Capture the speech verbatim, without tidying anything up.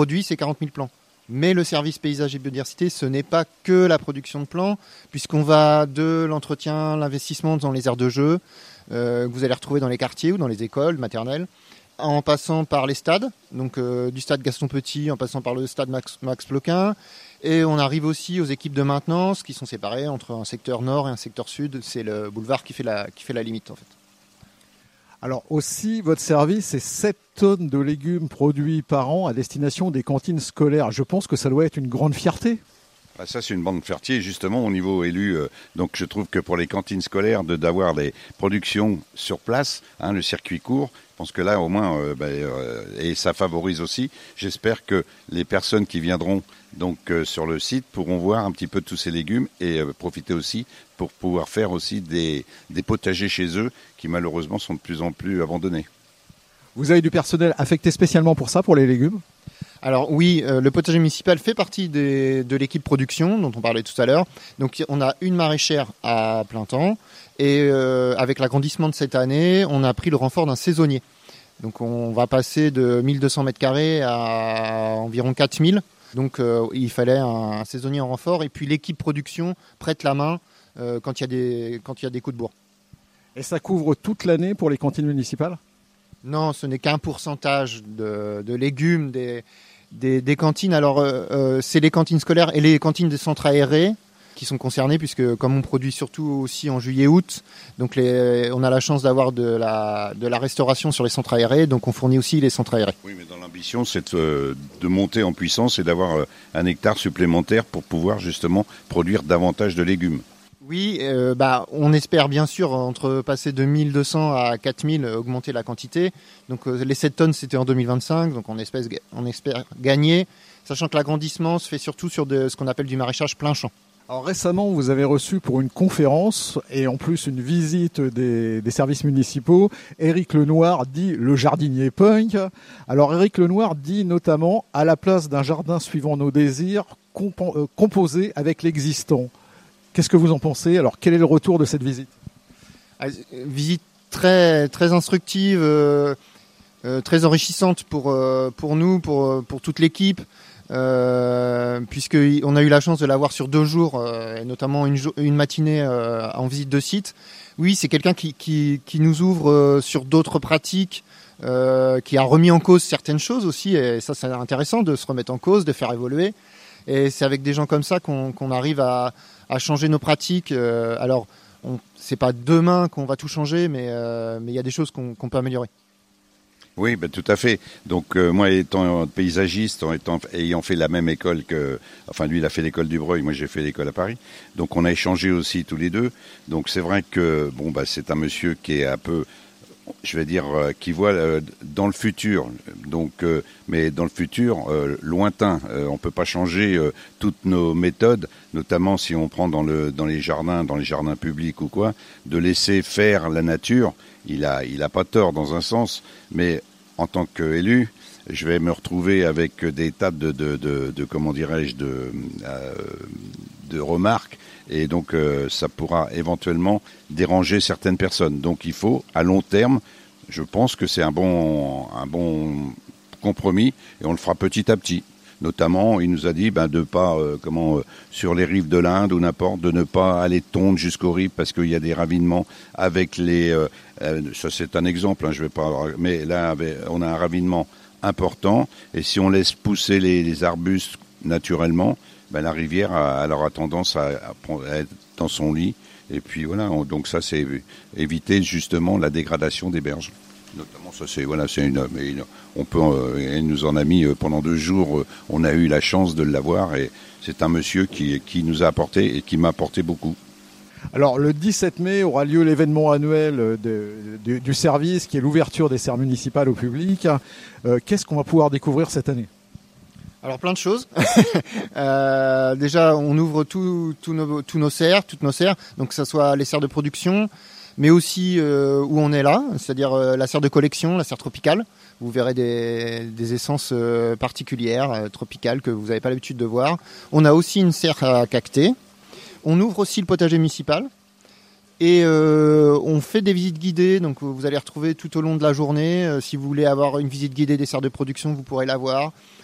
produit, c'est quarante mille plants. Mais le service paysage et biodiversité, ce n'est pas que la production de plants, puisqu'on va de l'entretien, l'investissement dans les aires de jeu, euh, que vous allez retrouver dans les quartiers ou dans les écoles maternelles, en passant par les stades, donc euh, du stade Gaston Petit, en passant par le stade Max, Max Ploquin. Et on arrive aussi aux équipes de maintenance qui sont séparées entre un secteur nord et un secteur sud. C'est le boulevard qui fait la, qui fait la limite en fait. Alors aussi, votre service, c'est sept tonnes de légumes produits par an à destination des cantines scolaires. Je pense que ça doit être une grande fierté. Ah, ça, c'est une bande fierté, justement, au niveau élu. Euh, donc, je trouve que pour les cantines scolaires, de, d'avoir des productions sur place, hein, le circuit court, je pense que là, au moins, euh, bah, euh, et ça favorise aussi. J'espère que les personnes qui viendront donc euh, sur le site pourront voir un petit peu de tous ces légumes et euh, profiter aussi pour pouvoir faire aussi des, des potagers chez eux qui, malheureusement, sont de plus en plus abandonnés. Vous avez du personnel affecté spécialement pour ça, pour les légumes ? Alors oui, euh, le potager municipal fait partie des, de l'équipe production dont on parlait tout à l'heure. Donc on a une maraîchère à plein temps et euh, avec l'agrandissement de cette année, on a pris le renfort d'un saisonnier. Donc on va passer de mille deux cents mètres carrés à environ quatre mille. Donc euh, il fallait un, un saisonnier en renfort et puis l'équipe production prête la main euh, quand il y a des, quand il y a des coups de bourre. Et ça couvre toute l'année pour les cantines municipales ? Non, ce n'est qu'un pourcentage de, de légumes des, des, des cantines. Alors, euh, euh, c'est les cantines scolaires et les cantines des centres aérés qui sont concernées, puisque comme on produit surtout aussi en juillet-août, donc les, on a la chance d'avoir de la, de la restauration sur les centres aérés, donc on fournit aussi les centres aérés. Oui, mais dans l'ambition, c'est de, de monter en puissance et d'avoir un hectare supplémentaire pour pouvoir justement produire davantage de légumes. Oui, euh, bah, on espère bien sûr entre passer de mille deux cents à quatre mille augmenter la quantité. Donc euh, les sept tonnes c'était en deux mille vingt-cinq, donc on espère, on espère gagner, sachant que l'agrandissement se fait surtout sur de, ce qu'on appelle du maraîchage plein champ. Alors récemment, vous avez reçu pour une conférence et en plus une visite des, des services municipaux, Éric Lenoir dit le jardinier punk. Alors Éric Lenoir dit notamment à la place d'un jardin suivant nos désirs, compo- euh, composé avec l'existant. Qu'est-ce que vous en pensez ? Alors, quel est le retour de cette visite ? Visite très, très instructive, euh, euh, très enrichissante pour, euh, pour nous, pour, pour toute l'équipe, euh, puisqu'on a eu la chance de l'avoir sur deux jours, euh, et notamment une, une matinée euh, en visite de site. Oui, c'est quelqu'un qui, qui, qui nous ouvre euh, sur d'autres pratiques, euh, qui a remis en cause certaines choses aussi, et ça, c'est intéressant de se remettre en cause, de faire évoluer. Et c'est avec des gens comme ça qu'on, qu'on arrive à, à changer nos pratiques. Euh, alors, on, c'est pas demain qu'on va tout changer, mais euh, mais il y a des choses qu'on, qu'on peut améliorer. Oui, ben, tout à fait. Donc euh, moi, étant paysagiste, en étant, ayant fait la même école que... Enfin, lui, il a fait l'école du Breuil, moi j'ai fait l'école à Paris. Donc on a échangé aussi tous les deux. Donc c'est vrai que bon, bah, c'est un monsieur qui est un peu... je vais dire, euh, qui voit euh, dans le futur, donc, euh, mais dans le futur euh, lointain. Euh, on ne peut pas changer euh, toutes nos méthodes, notamment si on prend dans, le, dans les jardins, dans les jardins publics ou quoi, de laisser faire la nature. Il a, il a pas tort dans un sens, mais en tant qu'élu, je vais me retrouver avec des tas de, de, de, de comment dirais-je, de, euh, de remarques. Et donc, euh, ça pourra éventuellement déranger certaines personnes. Donc, il faut, à long terme, je pense que c'est un bon, un bon compromis et on le fera petit à petit. Notamment, il nous a dit ben, de pas, euh, comment, euh, sur les rives de l'Inde ou n'importe, de ne pas aller tondre jusqu'aux rives parce qu'il y a des ravinements avec les... Euh, euh, ça, c'est un exemple, hein, je vais pas... Mais là, on a un ravinement important et si on laisse pousser les, les arbustes naturellement, ben, la rivière a, alors a tendance à, à être dans son lit. Et puis voilà, on, donc ça, c'est éviter justement la dégradation des berges. Notamment, ça, c'est voilà, c'est une, une on peut, euh, elle nous en a mis euh, pendant deux jours. Euh, on a eu la chance de l'avoir et c'est un monsieur qui qui nous a apporté et qui m'a apporté beaucoup. Alors, le dix-sept mai aura lieu l'événement annuel de, de, du service, qui est l'ouverture des serres municipales au public. Euh, qu'est-ce qu'on va pouvoir découvrir cette année ? Alors plein de choses. euh, déjà, on ouvre tous tout nos, tous nos serres, toutes nos serres, donc que ce soit les serres de production, mais aussi euh, où on est là, c'est-à-dire euh, la serre de collection, la serre tropicale. Vous verrez des, des essences euh, particulières, euh, tropicales, que vous n'avez pas l'habitude de voir. On a aussi une serre à cacter. On ouvre aussi le potager municipal. Et euh, on fait des visites guidées, donc vous allez retrouver tout au long de la journée. Euh, si vous voulez avoir une visite guidée des serres de production, vous pourrez l'avoir.